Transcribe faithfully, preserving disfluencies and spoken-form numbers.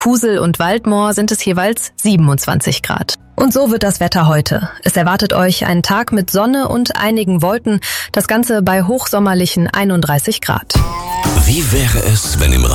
Kusel und Waldmoor sind es jeweils siebenundzwanzig Grad. Und so wird das Wetter heute. Es erwartet euch ein Tag mit Sonne und einigen Wolken, das Ganze bei hochsommerlichen einunddreißig Grad. Wie wäre es, wenn im